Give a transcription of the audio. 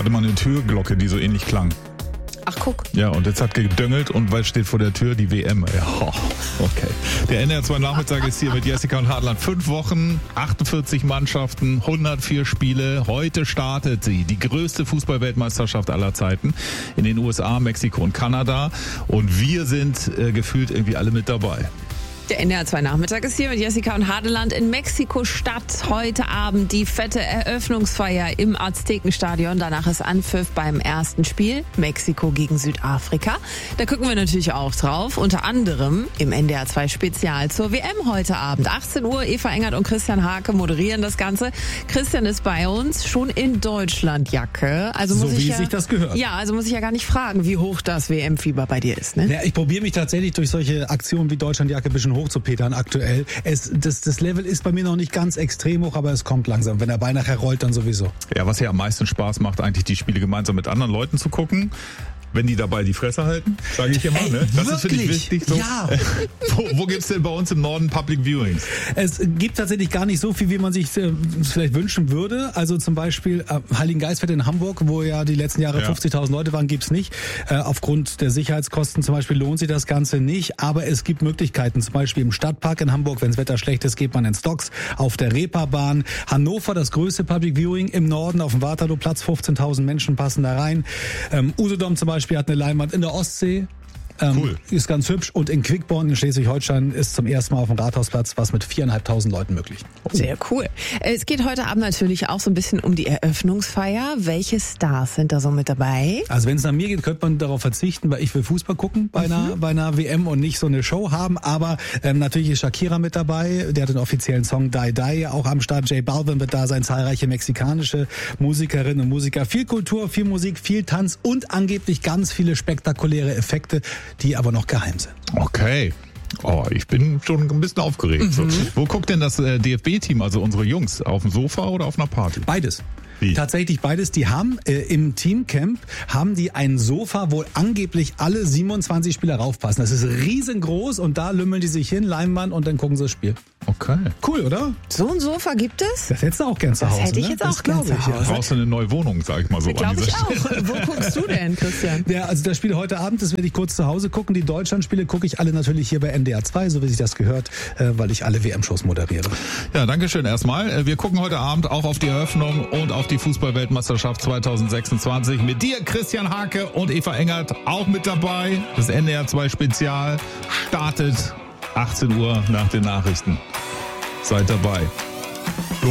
hatte mal eine Türglocke, die so ähnlich klang. Ach, guck. Ja, und jetzt hat gedöngelt und weil steht vor der Tür die WM. Ja, okay. Der NDR 2 Nachmittag ist hier mit Jessica und Hartland. 5 Wochen, 48 Mannschaften, 104 Spiele. Heute startet sie, die größte Fußball-Weltmeisterschaft aller Zeiten in den USA, Mexiko und Kanada. Und wir sind gefühlt irgendwie alle mit dabei. Der NDR 2 Nachmittag ist hier mit Jessica und Hardeland in Mexiko-Stadt. Heute Abend die fette Eröffnungsfeier im Aztekenstadion. Danach ist Anpfiff beim ersten Spiel, Mexiko gegen Südafrika. Da gucken wir natürlich auch drauf. Unter anderem im NDR 2 Spezial zur WM heute Abend. 18 Uhr, Eva Engert und Christian Hake moderieren das Ganze. Christian ist bei uns, schon in Deutschlandjacke. Also so muss wie ich sich das gehört. Ja, also muss ich ja gar nicht fragen, wie hoch das WM-Fieber bei dir ist. Ne? Ja, ich probiere mich tatsächlich durch solche Aktionen wie Deutschlandjacke ein bisschen hochzupetern aktuell. Das Level ist bei mir noch nicht ganz extrem hoch, aber es kommt langsam. Wenn der Ball nachher rollt, dann sowieso. Ja, was ja am meisten Spaß macht, eigentlich die Spiele gemeinsam mit anderen Leuten zu gucken. Wenn die dabei die Fresse halten, sage ich immer. Ne? Das ist für dich wichtig. So. Ja. Wo gibt's denn bei uns im Norden Public Viewings? Es gibt tatsächlich gar nicht so viel, wie man sich vielleicht wünschen würde. Also zum Beispiel Heiligengeistfeld in Hamburg, wo ja die letzten Jahre 50.000 Leute waren, gibt's nicht. Aufgrund der Sicherheitskosten zum Beispiel lohnt sich das Ganze nicht. Aber es gibt Möglichkeiten. Zum Beispiel im Stadtpark in Hamburg, wenn das Wetter schlecht ist, geht man in Stocks, auf der Reeperbahn. Hannover, das größte Public Viewing im Norden, auf dem Waterlooplatz, 15.000 Menschen passen da rein. Usedom zum Beispiel hat eine Leinwand in der Ostsee. Cool. Ist ganz hübsch. Und in Quickborn in Schleswig-Holstein ist zum ersten Mal auf dem Rathausplatz was mit 4.500 Leuten möglich. Sehr cool. Es geht heute Abend natürlich auch so ein bisschen um die Eröffnungsfeier. Welche Stars sind da so mit dabei? Also wenn es nach mir geht, könnte man darauf verzichten, weil ich will Fußball gucken bei einer WM und nicht so eine Show haben. Aber natürlich ist Shakira mit dabei. Der hat den offiziellen Song Die Die auch am Start. J Balvin wird da sein. Zahlreiche mexikanische Musikerinnen und Musiker. Viel Kultur, viel Musik, viel Tanz und angeblich ganz viele spektakuläre Effekte, die aber noch geheim sind. Okay. Oh, ich bin schon ein bisschen aufgeregt. So. Wo guckt denn das DFB-Team, also unsere Jungs, auf dem Sofa oder auf einer Party? Beides. Wie? Tatsächlich beides. Die haben im Teamcamp haben die ein Sofa, wo angeblich alle 27 Spieler raufpassen. Das ist riesengroß und da lümmeln die sich hin, Leinwand und dann gucken sie das Spiel. Okay. Cool, oder? So ein Sofa gibt es? Das hättest du auch gern zu Hause. Das hätte ich ne? jetzt Das auch gern glaub zu Hause. Brauchst du eine neue Wohnung, sag ich mal so. Glaube ich auch. Wo guckst du denn, Christian? Ja, also das Spiel heute Abend, das werde ich kurz zu Hause gucken. Die Deutschlandspiele gucke ich alle natürlich hier bei NDR 2, so wie sich das gehört, weil ich alle WM-Shows moderiere. Ja, danke schön erstmal. Wir gucken heute Abend auch auf die Eröffnung und auf die Fußball-Weltmeisterschaft 2026 mit dir, Christian Hake und Eva Engert auch mit dabei. Das NDR 2 Spezial startet 18 Uhr nach den Nachrichten. Seid dabei.